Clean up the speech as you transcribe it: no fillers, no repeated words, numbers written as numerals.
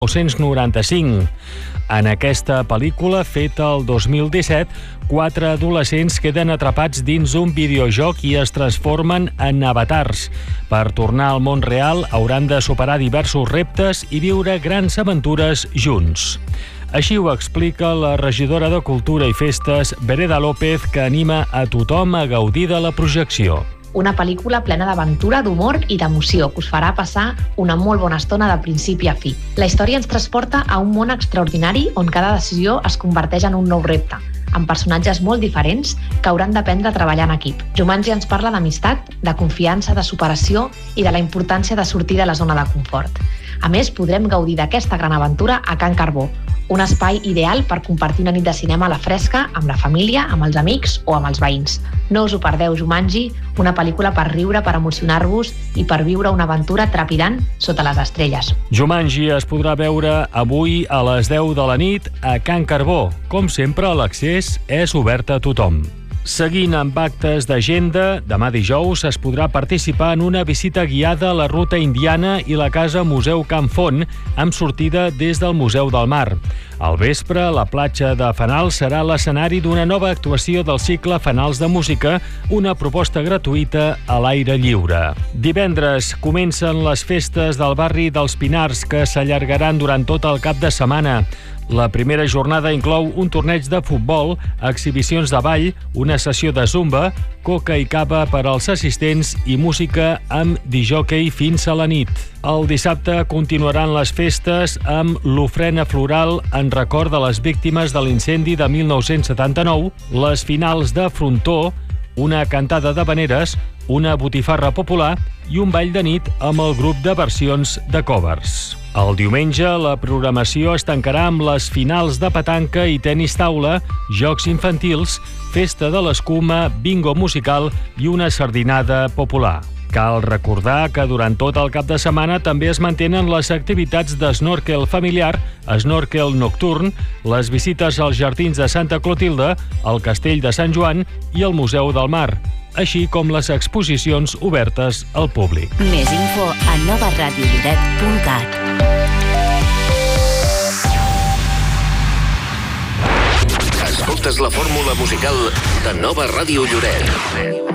1995. En aquesta pel·lícula, feta el 2017, 4 adolescents queden atrapats dins un videojoc i es transformen en avatars. Per tornar al món real, hauran de superar diversos reptes i viure grans aventures junts. Així ho explica la regidora de Cultura i Festes, Vereda López, que anima a tothom a gaudir de la projecció. Una pel·lícula plena d'aventura, d'humor i d'emoció que us farà passar una molt bona estona de principi a fi. La història ens transporta a un món extraordinari on cada decisió es converteix en un nou repte, amb personatges molt diferents que hauran d'aprendre a treballar en equip. Jumanji ens parla d'amistat, de confiança, de superació i de la importància de sortir de la zona de confort. A més, podrem gaudir d'aquesta gran aventura a Can Carbó, un espai ideal per compartir una nit de cinema a la fresca amb la família, amb els amics o amb els veïns. No us ho perdeu, Jumanji, una pel·lícula per riure, per emocionar-vos i per viure una aventura trepidant sota les estrelles. Jumanji es podrà veure avui a les 10 de la nit a Can Carbó. Com sempre, l'accés és obert a tothom. Seguint amb actes d'agenda, demà dijous es podrà participar en una visita guiada a la Ruta Indiana i la Casa Museu Can Font, amb sortida des del Museu del Mar. Al vespre, la platja de Fanals serà l'escenari d'una nova actuació del cicle Fanals de Música, una proposta gratuïta a l'aire lliure. Divendres comencen les festes del barri dels Pinars, que s'allargaran durant tot el cap de setmana. La primera jornada inclou un torneig de futbol, exhibicions de ball, una sessió de zumba, coca i cava per als assistents i música amb disjòquei fins a la nit. El dissabte continuaran les festes amb l'ofrena floral en record de les víctimes de l'incendi de 1979, les finals de frontó, una cantada d'havaneres, una botifarra popular i un ball de nit amb el grup de versions de covers. El diumenge, la programació es tancarà amb les finals de petanca i tenis taula, jocs infantils, festa de l'escuma, bingo musical i una sardinada popular. Cal recordar que durant tot el cap de setmana també es mantenen les activitats d'esnòrquel familiar, esnòrquel nocturn, les visites als jardins de Santa Clotilde, al Castell de Sant Joan i al Museu del Mar, així com les exposicions obertes al públic. Més info a novaradiolloret.cat. Escoltes la fórmula musical de Nova Ràdio Lloret.